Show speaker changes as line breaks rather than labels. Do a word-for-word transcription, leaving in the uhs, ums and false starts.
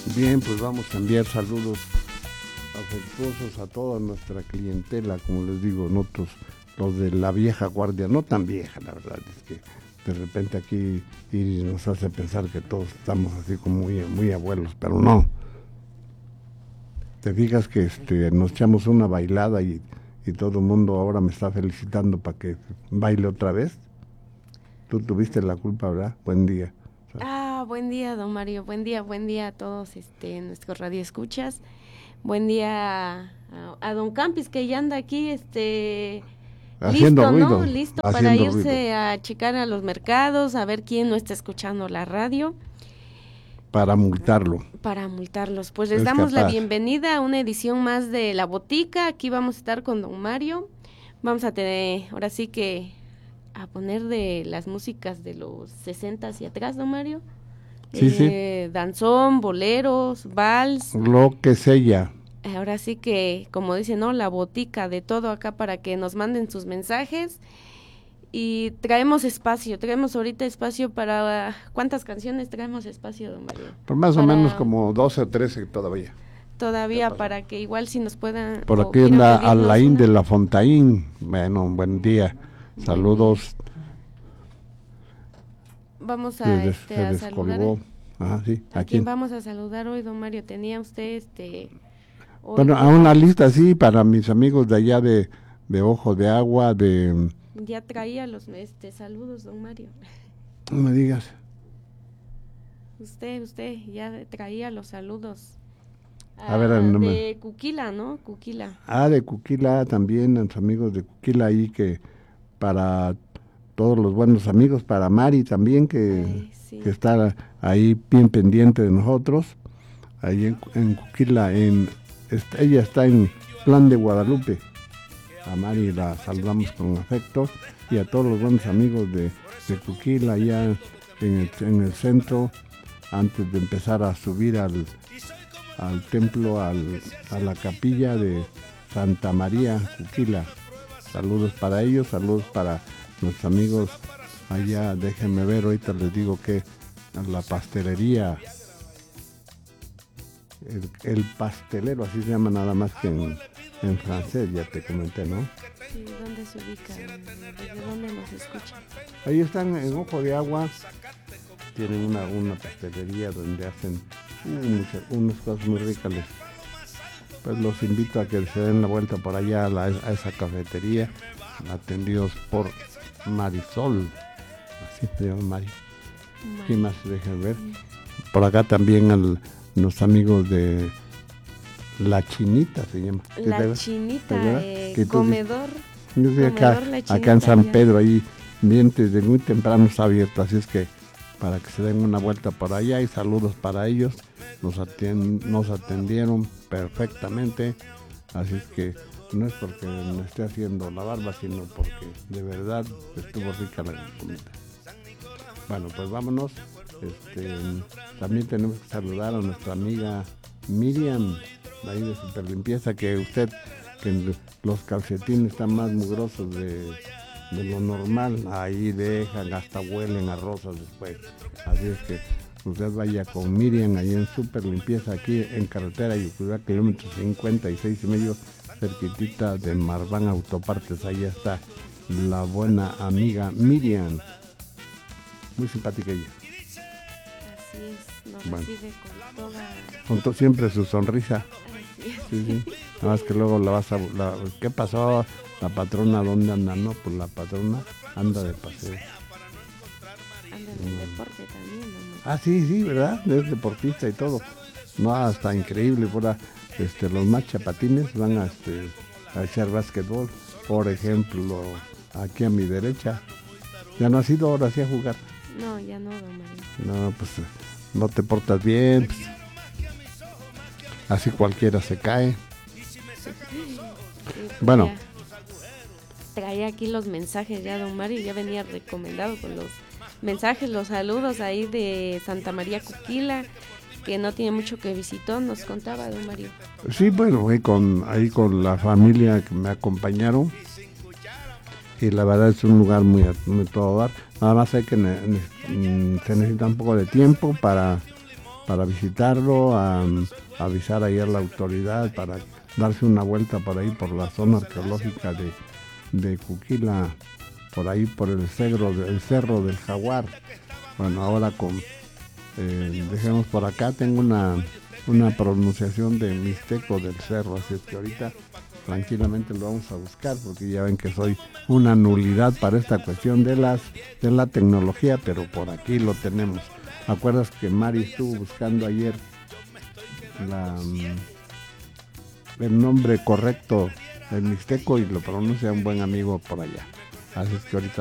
Bien, pues vamos a enviar saludos afectuosos a toda nuestra clientela, como les digo, nosotros, los de la vieja guardia, no tan vieja, la verdad, es que de repente aquí Iris nos hace pensar que todos estamos así como muy, muy abuelos, pero no. Te fijas que este, nos echamos una bailada y, y todo el mundo ahora me está felicitando para que baile otra vez. Tú tuviste la culpa, ¿verdad? Buen día.
Ah, buen día, don Mario, buen día, buen día a todos este, nuestros radioescuchas. Buen día a, a don Campis, que ya anda aquí, este...
Haciendo
listo,
ruido,
¿no? Listo
haciendo
para irse
ruido.
a checar a los mercados, a ver quién no está escuchando la radio.
Para multarlo.
Para multarlos. Pues les
Es
damos la
capaz.
bienvenida a una edición más de La Botica. Aquí vamos a estar con don Mario. Vamos a tener, ahora sí que, a poner de las músicas de los sesenta hacia atrás, don Mario.
Sí,
eh, sí. Danzón, boleros, vals.
Lo que sea.
Ahora sí que, como dicen, ¿no? La botica de todo acá para que nos manden sus mensajes. Y traemos espacio, traemos ahorita espacio para... ¿Cuántas canciones traemos espacio, don Mario?
Por más
para,
o menos como doce o trece todavía.
Todavía para que igual si nos puedan...
Por aquí anda Alain de la Fontaín. Bueno, buen día. Saludos.
Vamos a,
se des,
este,
se
a
descolgó.
saludar.
Ajá, sí.
¿A, ¿A quién vamos a saludar hoy, don Mario? ¿Tenía usted este...
Bueno, a una lista así para mis amigos de allá de, de Ojo de Agua, de...
Ya traía los este, saludos, don Mario.
No me digas.
Usted, usted ya traía los saludos.
A ah, ver, no
de
me...
Cuquila, ¿no? Cuquila.
Ah, de Cuquila también, los amigos de Cuquila ahí que para todos los buenos amigos, para Mari también que, Ay, sí. que está ahí bien pendiente de nosotros. Ahí en, en Cuquila, en, ella está en Plan de Guadalupe. A Mari la saludamos con afecto y a todos los buenos amigos de, de Cuquila allá en el, en el centro, antes de empezar a subir al, al templo, al, a la capilla de Santa María Cuquila. Saludos para ellos, saludos para nuestros amigos allá, déjenme ver, ahorita les digo que la pastelería, el, el pastelero, así se llama nada más que en, en francés, ya te comenté, ¿no?
Sí, ¿dónde se ubica? ¿Desde dónde nos escuchan?
Ahí están en Ojo de Agua, tienen una, una pastelería donde hacen uh, muchas, unas cosas muy ricas. Les, pues los invito a que se den la vuelta por allá a, la, a esa cafetería, atendidos por Marisol, así se llama Mari. Mari. ¿Qué más? Dejen ver. Por acá también al, los amigos de La Chinita se llama.
La te, Chinita, eh,
que
comedor.
Yo estoy acá, Chinita, acá en San ya. Pedro, ahí bien desde muy temprano está abierto, así es que para que se den una vuelta por allá y saludos para ellos. Nos, atend, nos atendieron perfectamente, así es que no es porque me esté haciendo la barba, sino porque de verdad estuvo rica la comida. Bueno, pues vámonos. Este, también tenemos que saludar a nuestra amiga Miriam, de ahí de Superlimpieza, que usted, que los calcetines están más mugrosos de, de lo normal, ahí dejan, hasta huelen a rosas después. Así es que usted vaya con Miriam ahí en Superlimpieza, aquí en carretera Yucurá, kilómetro cincuenta y seis y medio, cerquitita de Marván Autopartes. Ahí está la buena amiga Miriam, muy simpática ella.
Así es, nos bueno. recibe con toda...
Con to, siempre su sonrisa.
Así es.
Sí, sí. Nada más que luego la vas a... La, ¿qué pasó? La patrona, ¿dónde anda? No, pues la patrona anda de paseo.
Anda en el mm. deporte también, ¿no?
Ah, sí, sí, ¿verdad? Es deportista y todo. No, hasta increíble, por este, los más chapatines van a, este, a echar básquetbol. Por ejemplo, aquí a mi derecha. Ya no has ido ahora sí a jugar.
No, ya no, don Mario.
No, pues no te portas bien. Pues, así cualquiera se cae.
Sí,
bueno.
Ya traía aquí los mensajes ya, don Mario. Ya venía recomendado con los mensajes, los saludos ahí de Santa María Cuquila, que no tiene mucho que visitó, nos contaba don Mario.
Sí, bueno, ahí con, ahí con la familia que me acompañaron. Y la verdad es un lugar muy, muy todo dar. Nada más hay que ne, ne, se necesita un poco de tiempo para, para visitarlo, a, a avisar ayer a la autoridad para darse una vuelta por ahí, por la zona arqueológica de, de Cuquila, por ahí por el cerro, el cerro del Jaguar. Bueno, ahora con, eh, dejemos por acá, tengo una, una pronunciación de mixteco del cerro, así es que ahorita tranquilamente lo vamos a buscar, porque ya ven que soy una nulidad para esta cuestión de las de la tecnología, pero por aquí lo tenemos. ¿Acuerdas que Mari estuvo buscando ayer la, el nombre correcto del mixteco y lo pronuncia un buen amigo por allá? Así es que ahorita